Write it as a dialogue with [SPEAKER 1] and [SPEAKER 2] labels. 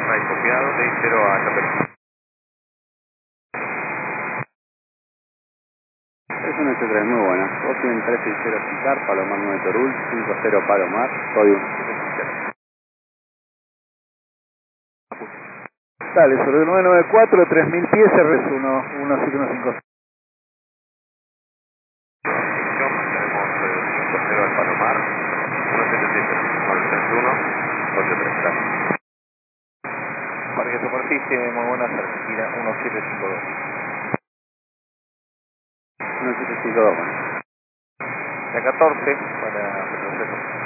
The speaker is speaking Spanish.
[SPEAKER 1] Right copiado, 60 a Chapel.
[SPEAKER 2] Es un S3 muy buena. Ocean 360 Citar, Palomar 9 Torul, 50 Palomar, código 1750.
[SPEAKER 3] Dale, sobre 994, 3000 pies, RS17150.
[SPEAKER 1] Tenemos 50 al Palomar, 176 al 31, 83, gracias.
[SPEAKER 4] Parque superficie, muy buenas, Argentina 1752.
[SPEAKER 2] 1752, bueno.
[SPEAKER 4] La 14 para retroceder.